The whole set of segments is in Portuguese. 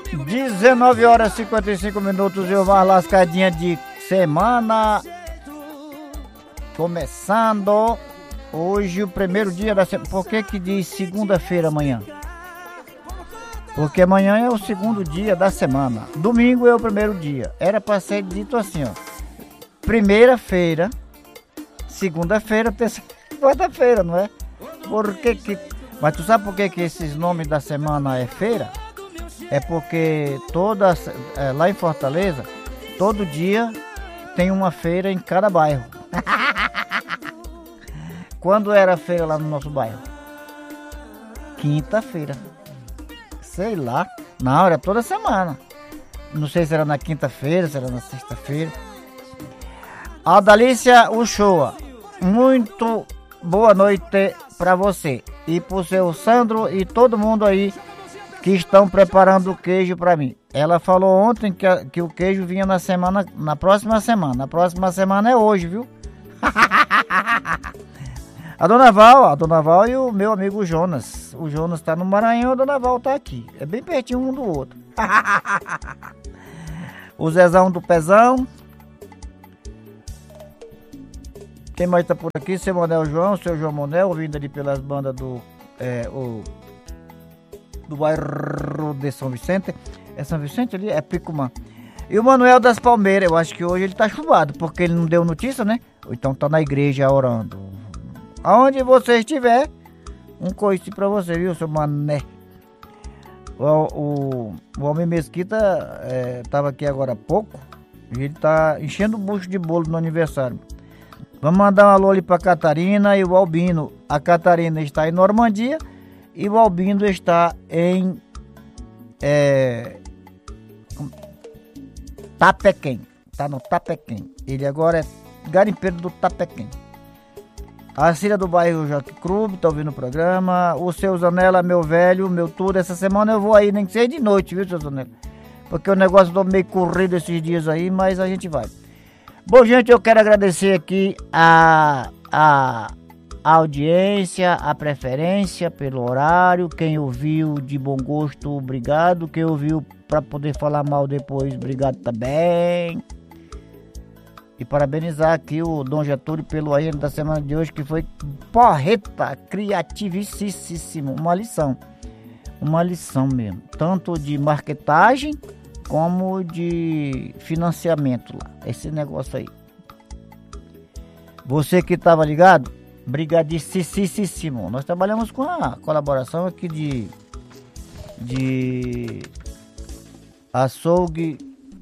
19 horas e 55 minutos e uma lascadinha de semana. Começando hoje o primeiro dia da semana. Por que diz segunda-feira amanhã? Porque amanhã é o segundo dia da semana. Domingo é o primeiro dia. Era para ser dito assim, ó. Primeira-feira, segunda-feira, terça-feira, quarta-feira, não é? Mas tu sabe por que esses nomes da semana é feira? É porque lá em Fortaleza, todo dia tem uma feira em cada bairro. Quando era feira lá no nosso bairro? Quinta-feira. Sei lá. Não, era toda semana. Não sei se era na quinta-feira, se era na sexta-feira. Adalícia Uchoa, muito boa noite pra você. E pro seu Sandro e todo mundo aí que estão preparando o queijo pra mim. Ela falou ontem que o queijo vinha na próxima semana. Na próxima semana é hoje, viu? A Dona Val e o meu amigo Jonas. O Jonas tá no Maranhão e a Dona Val tá aqui. É bem pertinho um do outro. O Zezão do Pezão. Quem mais tá por aqui? Seu Monel João, seu João Monel, ouvindo ali pelas bandas do bairro de São Vicente. É São Vicente ali? É Picumã. E o Manuel das Palmeiras, eu acho que hoje ele tá chuvado, porque ele não deu notícia, né? Ou então tá na igreja orando. Aonde você estiver, um coice pra você, viu, seu mané? O homem Mesquita tava aqui agora há pouco e ele tá enchendo o bucho de bolo no aniversário. Vamos mandar um alô ali pra Catarina e o Albino. A Catarina está em Normandia e o Albino está em Tapequém. Tá no Tapequém. Ele agora é garimpeiro do Tapequém. A Cília do bairro Joque Clube tá ouvindo o programa. O seu Zanella, meu velho, meu tudo. Essa semana eu vou aí, nem que seja de noite, viu, seu Zanella? Porque o negócio tá meio corrido esses dias aí, mas a gente vai. Bom, gente, eu quero agradecer aqui a audiência, a preferência pelo horário. Quem ouviu de bom gosto, obrigado. Quem ouviu para poder falar mal depois, obrigado também. E parabenizar aqui o Dom Getúlio pelo aí da semana de hoje, que foi porreta, criativíssimo. Uma lição mesmo. Tanto de marketagem como de financiamento lá. Esse negócio aí. Você que estava ligado, brigadíssimo. Nós trabalhamos com a colaboração aqui de açougue.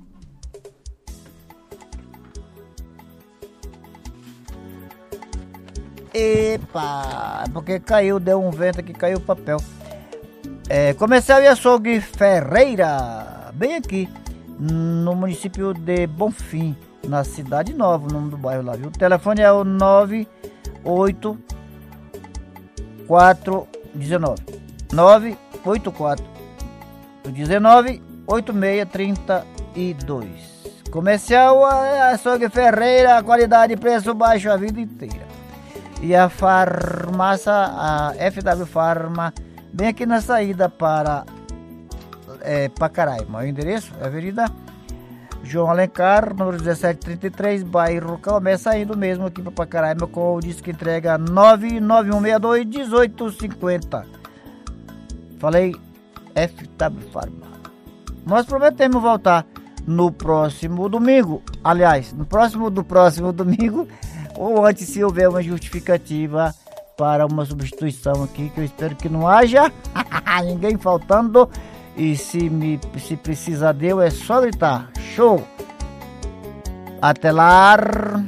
Epa, porque deu um vento aqui, caiu o papel. Comercial e açougue Ferreira, bem aqui, no município de Bonfim, na Cidade Nova, o nome do bairro lá, viu? O telefone é o 984-19-8632. Comercial açougue Ferreira, qualidade, preço baixo a vida inteira. E a farmácia, a FW Farma, bem aqui na saída para Pacaraima. O endereço é Avenida João Alencar, número 1733, bairro Calmé, saindo mesmo aqui para Pacaraima com o disco que entrega 99162-1850. Falei FW Farma. Nós prometemos voltar no próximo domingo. Aliás, no próximo domingo, ou antes, se houver uma justificativa para uma substituição aqui, que eu espero que não haja ninguém faltando. E se precisar deu, é só gritar. Show! Até lá!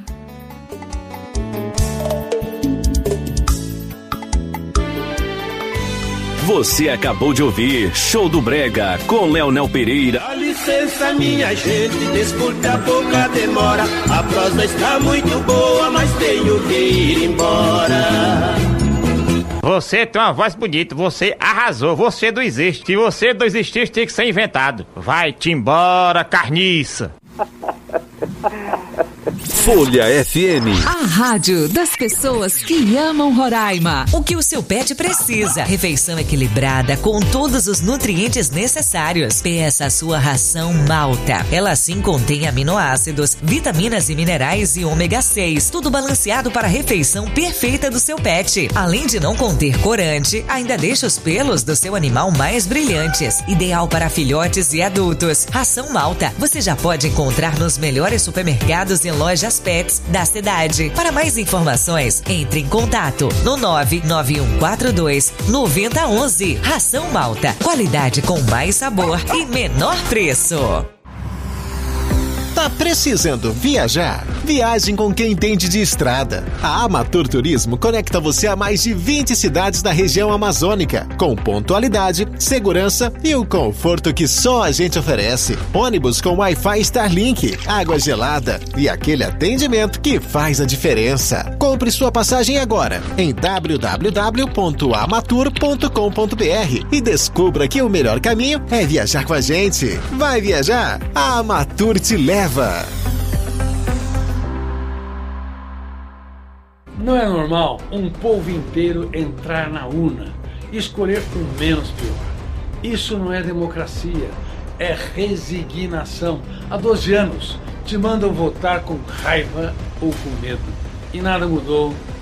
Você acabou de ouvir Show do Brega com Leonel Pereira. Dá licença, minha gente, desculpe a pouca demora. A prosa está muito boa, mas tenho que ir embora. Você tem uma voz bonita, você arrasou, você não existe. Se você não existisse, tem que ser inventado. Vai-te embora, carniça. Folha FM. A rádio das pessoas que amam Roraima. O que o seu pet precisa. Refeição equilibrada com todos os nutrientes necessários. Peça a sua ração Malta. Ela sim contém aminoácidos, vitaminas e minerais e ômega 6. Tudo balanceado para a refeição perfeita do seu pet. Além de não conter corante, ainda deixa os pelos do seu animal mais brilhantes. Ideal para filhotes e adultos. Ração Malta. Você já pode encontrar nos melhores supermercados e lojas pets da cidade. Para mais informações, entre em contato no 99142-9011. Ração Malta. Qualidade com mais sabor e menor preço. Tá precisando viajar? Viagem com quem entende de estrada. A Amatur Turismo conecta você a mais de 20 cidades da região amazônica, com pontualidade, segurança e o conforto que só a gente oferece. Ônibus com Wi-Fi Starlink, água gelada e aquele atendimento que faz a diferença. Compre sua passagem agora em www.amatur.com.br e descubra que o melhor caminho é viajar com a gente. Vai viajar? A Amatur te leva. Não é normal um povo inteiro entrar na urna e escolher o menos pior. Isso não é democracia, é resignação. Há 12 anos te mandam votar com raiva ou com medo e nada mudou